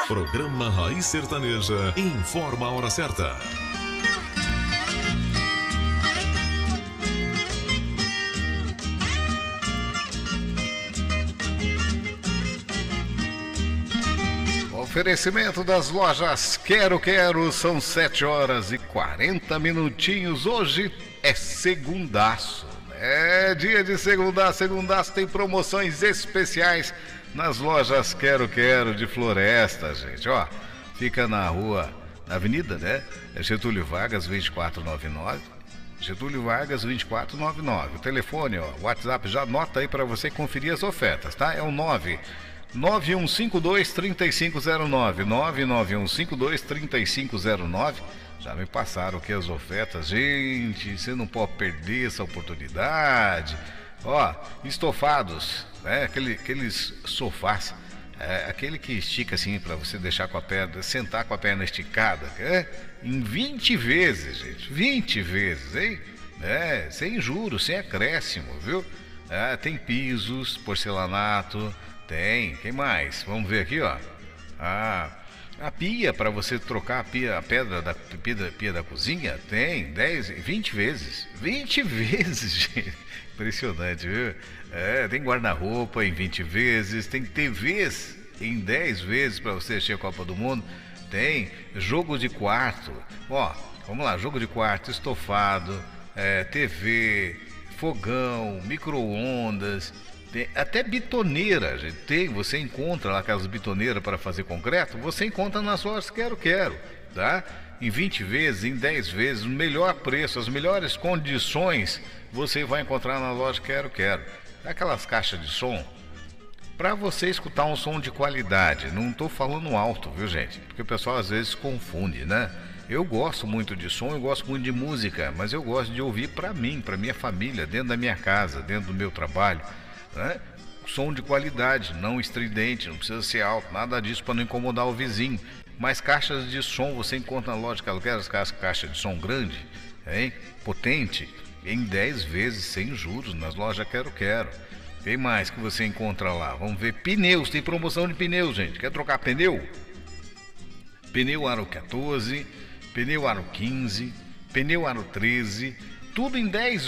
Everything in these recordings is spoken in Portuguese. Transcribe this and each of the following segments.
Programa Raiz Sertaneja informa a hora certa. Oferecimento das lojas Quero Quero, são 7 horas e 40 minutinhos. Hoje é segundaço. É dia de segundaço. Segundaço tem promoções especiais nas lojas Quero Quero de Floresta, gente. Ó, fica na rua, na avenida, né? Getúlio Vargas, 2499. Getúlio Vargas, 2499. O telefone, ó, o WhatsApp, já anota aí para você conferir as ofertas, tá? É o 99152-3509, 99152-3509. Já me passaram aqui as ofertas. Gente, você não pode perder essa oportunidade. Ó, estofados, né? Aqueles sofás, aquele que estica assim para você deixar com a perna, sentar com a perna esticada, em 20 vezes, gente, 20 vezes, hein? Sem juros, sem acréscimo, viu? Tem pisos, porcelanato, quem mais? Vamos ver aqui, ó. A pia, para você trocar a pedra da pia da cozinha, tem 10, 20 vezes. 20 vezes, gente. Impressionante, viu? Tem guarda-roupa em 20 vezes, tem TVs em 10 vezes para você assistir a Copa do Mundo. Tem jogo de quarto. Ó, vamos lá, jogo de quarto, estofado, TV, fogão, micro-ondas. Tem até bitoneira, gente. Você encontra lá aquelas bitoneiras para fazer concreto, você encontra nas lojas Quero Quero, tá? Em 20 vezes, em 10 vezes, o melhor preço, as melhores condições você vai encontrar na loja Quero Quero. Aquelas caixas de som, para você escutar um som de qualidade, não estou falando alto, viu, gente? Porque o pessoal às vezes confunde, né? Eu gosto muito de som, eu gosto muito de música, mas eu gosto de ouvir para mim, para minha família, dentro da minha casa, dentro do meu trabalho. Né? Som de qualidade, não estridente, não precisa ser alto, nada disso para não incomodar o vizinho. Mas caixas de som você encontra na loja Quero Quero, caixa de som grande, hein? Potente, em 10 vezes sem juros nas lojas Quero Quero. Tem mais que você encontra lá. Vamos ver pneus, tem promoção de pneus, gente. Quer trocar pneu? Pneu aro 14, pneu aro 15, pneu aro 13. Tudo em 10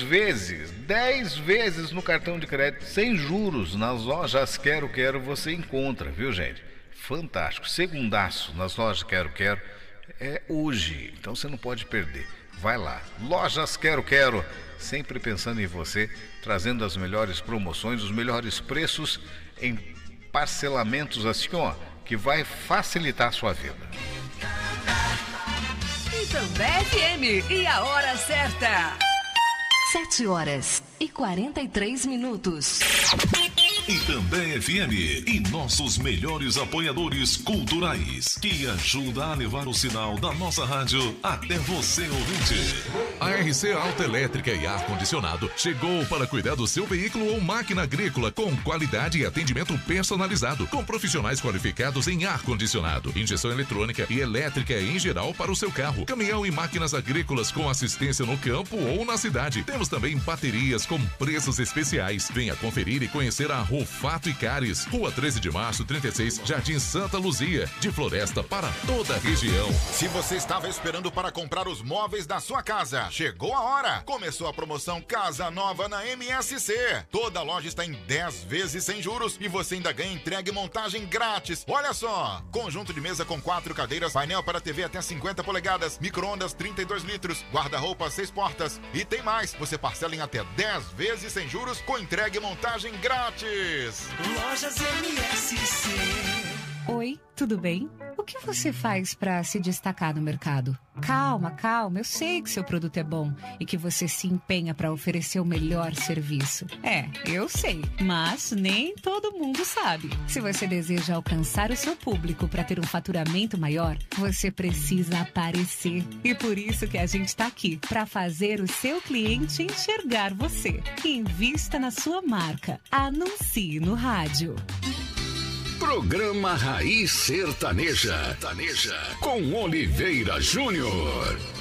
vezes no cartão de crédito, sem juros, nas lojas Quero Quero você encontra, viu, gente? Fantástico, segundaço nas lojas Quero Quero é hoje, então você não pode perder. Vai lá, lojas Quero Quero, sempre pensando em você, trazendo as melhores promoções, os melhores preços em parcelamentos assim, ó, que vai facilitar a sua vida. Itambé FM e a hora certa. 7 horas e 43 minutos. Itambé FM e nossos melhores apoiadores culturais, que ajuda a levar o sinal da nossa rádio até você, ouvinte. A RC Autoelétrica e Ar-Condicionado chegou para cuidar do seu veículo ou máquina agrícola com qualidade e atendimento personalizado, com profissionais qualificados em ar-condicionado, injeção eletrônica e elétrica em geral para o seu carro, caminhão e máquinas agrícolas com assistência no campo ou na cidade. Temos também baterias com preços especiais. Venha conferir e conhecer a Rufato e Cares, Rua 13 de Março, 36, Jardim Santa Luzia, de Floresta para toda a região. Se você estava esperando para comprar os móveis da sua casa, chegou a hora! Começou a promoção Casa Nova na MSC. Toda loja está em 10 vezes sem juros e você ainda ganha entrega e montagem grátis. Olha só! Conjunto de mesa com 4 cadeiras, painel para TV até 50 polegadas, micro-ondas 32 litros, guarda-roupa 6 portas e tem mais! Você parcela em até 10 vezes sem juros com entrega e montagem grátis. Lojas MSC. Oi, tudo bem? O que você faz para se destacar no mercado? Calma, eu sei que seu produto é bom e que você se empenha para oferecer o melhor serviço. Eu sei, mas nem todo mundo sabe. Se você deseja alcançar o seu público para ter um faturamento maior, você precisa aparecer. E por isso que a gente está aqui, para fazer o seu cliente enxergar você. Invista na sua marca. Anuncie no rádio. Programa Raiz Sertaneja. Com Oliveira Júnior.